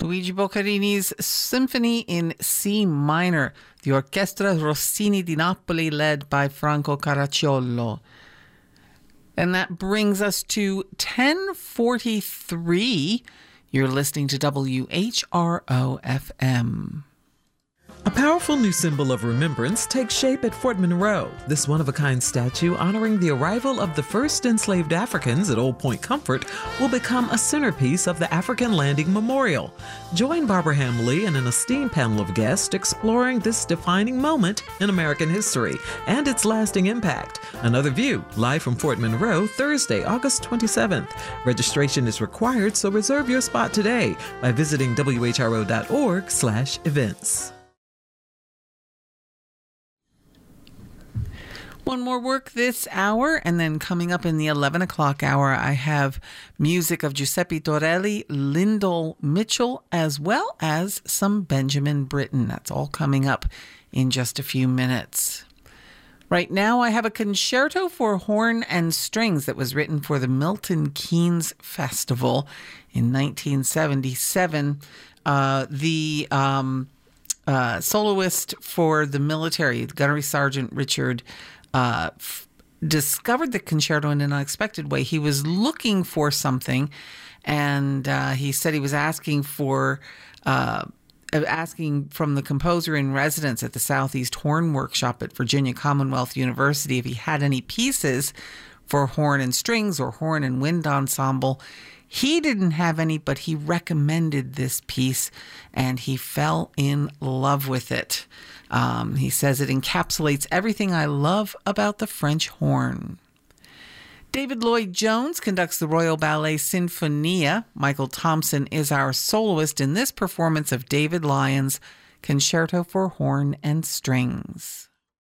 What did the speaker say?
Luigi Boccherini's Symphony in C minor, the Orchestra Rossini di Napoli led by Franco Caracciolo. And that brings us to 10:43. You're listening to WHRO-FM. A powerful new symbol of remembrance takes shape at Fort Monroe. This one-of-a-kind statue honoring the arrival of the first enslaved Africans at Old Point Comfort will become a centerpiece of the African Landing Memorial. Join Barbara Hamley and an esteemed panel of guests exploring this defining moment in American history and its lasting impact. Another View, live from Fort Monroe, Thursday, August 27th. Registration is required, so reserve your spot today by visiting whro.org/events. One more work this hour, and then coming up in the 11 o'clock hour, I have music of Giuseppe Torelli, Lyndall Mitchell, as well as some Benjamin Britten. That's all coming up in just a few minutes. Right now, I have a concerto for horn and strings that was written for the Milton Keynes Festival in 1977. The soloist for the military, Gunnery Sergeant Richard, discovered the concerto in an unexpected way. He was looking for something, and he said he was asking from the composer in residence at the Southeast Horn Workshop at Virginia Commonwealth University if he had any pieces for horn and strings or horn and wind ensemble. He didn't have any, but he recommended this piece, and he fell in love with it. He says it encapsulates everything I love about the French horn. David Lloyd Jones conducts the Royal Ballet Sinfonia. Michael Thompson is our soloist in this performance of David Lyon's Concerto for Horn and Strings.